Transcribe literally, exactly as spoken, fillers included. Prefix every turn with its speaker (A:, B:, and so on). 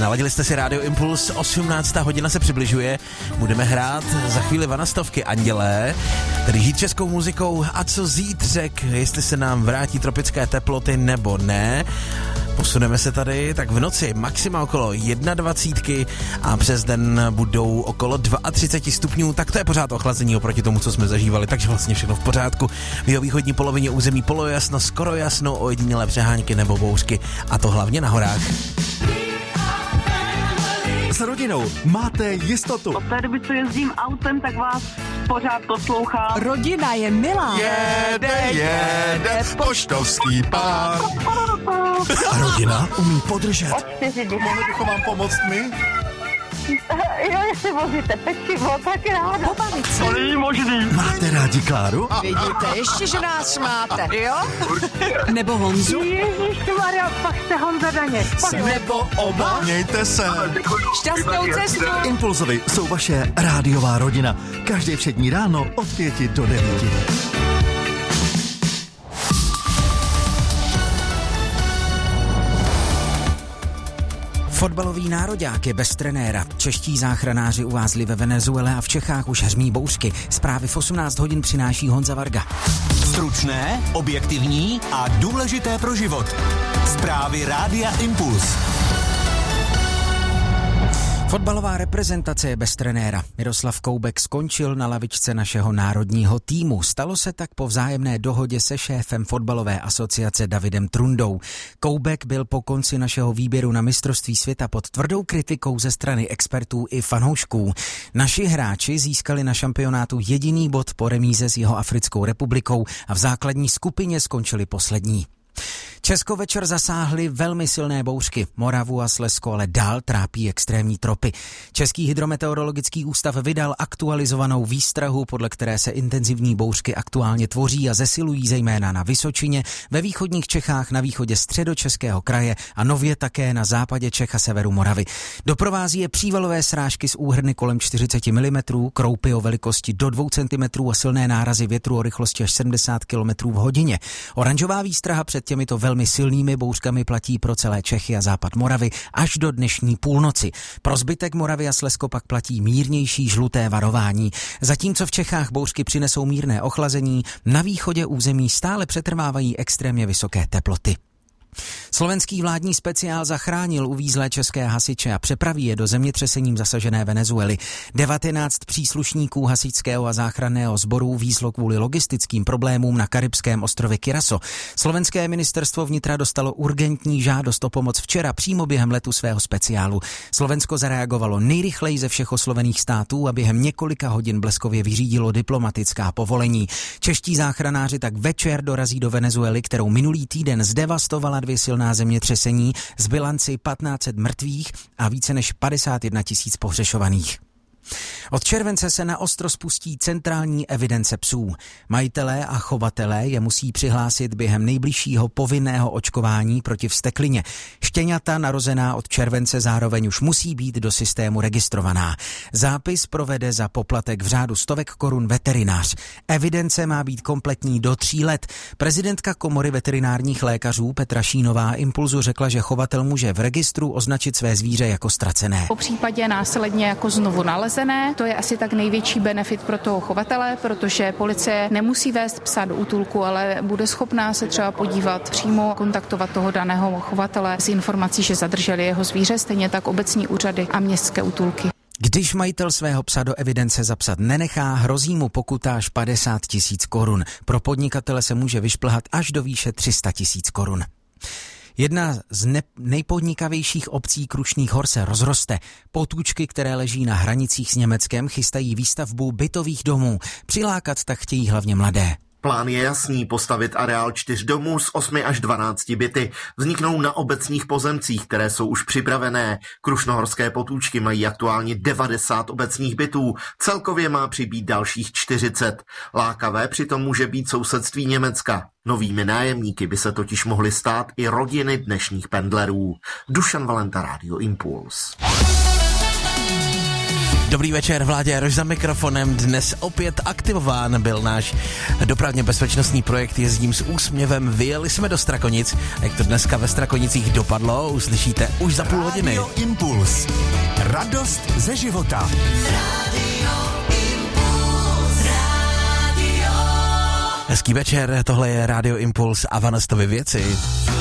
A: Naladili jste si Rádio Impuls, osmnáctá hodina se přibližuje. Budeme hrát za chvíli Vanastovky Andělé, tedy žít českou muzikou. A co zítřek, jestli se nám vrátí tropické teploty nebo ne. Posuneme se tady, tak v noci maxima okolo dvacet jedna a přes den budou okolo třicet dva stupňů, tak to je pořád ochlazení oproti tomu, co jsme zažívali, takže vlastně všechno v pořádku. V jeho východní polovině území polojasno, skoro jasno, ojedinělé přehánky nebo bouřky, a to hlavně na horách.
B: S rodinou máte jistotu.
C: Od té doby, co jezdím autem, tak vás pořád poslouchám.
D: Rodina je milá.
B: Jede, jede, poštovský pár. A rodina umí podržet.
C: Od čtyři dny.
B: Mohli bychom vám pomoct my?
C: Jo, jestli vozíte pečivo, tak ráda.
D: Pobavit se.
C: To není možný.
B: Máte rádi Kláru?
D: Vidíte, ještě, že nás máte, jo? Nebo Honzu?
C: Ježišmarja, pak jste Honza Daněk.
D: Nebo oba?
B: Mějte se.
D: Šťastnou cestu.
B: Impulzovi jsou vaše rádiová rodina. Každé všední ráno od pěti do devíti.
E: Fotbalový nároďák je bez trenéra. Čeští záchranáři uvázli ve Venezuele a v Čechách už hřmí bouřky. Zprávy v osmnáct hodin přináší Honza Varga.
F: Stručné, objektivní a důležité pro život. Zprávy Rádia Impuls.
E: Fotbalová reprezentace je bez trenéra. Miroslav Koubek skončil na lavičce našeho národního týmu. Stalo se tak po vzájemné dohodě se šéfem fotbalové asociace Davidem Trundou. Koubek byl po konci našeho výběru na mistrovství světa pod tvrdou kritikou ze strany expertů i fanoušků. Naši hráči získali na šampionátu jediný bod po remíze s Jihoafrickou republikou a v základní skupině skončili poslední. Česko večer zasáhly velmi silné bouřky. Moravu a Slezsko ale dál trápí extrémní tropy. Český hydrometeorologický ústav vydal aktualizovanou výstrahu, podle které se intenzivní bouřky aktuálně tvoří a zesilují zejména na Vysočině, ve východních Čechách, na východě Středočeského kraje a nově také na západě Čech a severu Moravy. Doprovází je přívalové srážky s úhrny kolem čtyřicet milimetrů, kroupy o velikosti do dvou centimetrů a silné nárazy větru o rychlosti až sedmdesát kilometrů v hodině. Oranžová výstraha před těmito velmi silnými bouřkami platí pro celé Čechy a západ Moravy až do dnešní půlnoci. Pro zbytek Moravy a Slezsko pak platí mírnější žluté varování. Zatímco v Čechách bouřky přinesou mírné ochlazení, na východě území stále přetrvávají extrémně vysoké teploty. Slovenský vládní speciál zachránil uvízlé české hasiče a přepraví je do zemětřesením zasažené Venezuely. devatenáct příslušníků hasičského a záchranného sboru uvízlo kvůli logistickým problémům na karibském ostrově Curaçao. Slovenské ministerstvo vnitra dostalo urgentní žádost o pomoc včera přímo během letu svého speciálu. Slovensko zareagovalo nejrychleji ze všech oslovených států a během několika hodin bleskově vyřídilo diplomatická povolení. Čeští záchranáři tak večer dorazí do Venezuely, kterou minulý týden zdevastovala dvě silná zemětřesení z bilanci patnáct set mrtvých a více než padesát jedna tisíc pohřešovaných. Od července se na ostro spustí centrální evidence psů. Majitelé a chovatelé je musí přihlásit během nejbližšího povinného očkování proti vzteklině. Štěňata narozená od července zároveň už musí být do systému registrovaná. Zápis provede za poplatek v řádu stovek korun veterinář. Evidence má být kompletní do tří let. Prezidentka Komory veterinárních lékařů Petra Šínová Impulzu řekla, že chovatel může v registru označit své zvíře jako ztracené.
G: Po případě následně jako znovu nalezené. To je asi tak největší benefit pro toho chovatele, protože policie nemusí vést psa do útulku, ale bude schopná se třeba podívat přímo, kontaktovat toho daného chovatele s informací, že zadrželi jeho zvíře, stejně tak obecní úřady a městské útulky.
E: Když majitel svého psa do evidence zapsat nenechá, hrozí mu pokuta až padesát tisíc korun. Pro podnikatele se může vyšplhat až do výše tři sta tisíc korun. Jedna z ne- nejpodnikavějších obcí Krušných hor se rozroste. Potůčky, které leží na hranicích s Německem, chystají výstavbu bytových domů. Přilákat tak chtějí hlavně mladé.
H: Plán je jasný, postavit areál čtyř domů s osmi až dvanácti byty. Vzniknou na obecních pozemcích, které jsou už připravené. Krušnohorské Potůčky mají aktuálně devadesát obecních bytů, celkově má přibýt dalších čtyřicet. Lákavé přitom může být sousedství Německa. Novými nájemníky by se totiž mohly stát i rodiny dnešních pendlerů. Dušan Valenta, Rádio Impuls.
A: Dobrý večer, Vládě Rož za mikrofonem. Dnes opět aktivován byl náš dopravně bezpečnostní projekt Jezdím s úsměvem. Vyjeli jsme do Strakonic. Jak to dneska ve Strakonicích dopadlo, uslyšíte už za půl hodiny.
F: Radio Impuls. Radost ze života.
A: Hezký večer, tohle je Radio Impuls a Vanastovy věci.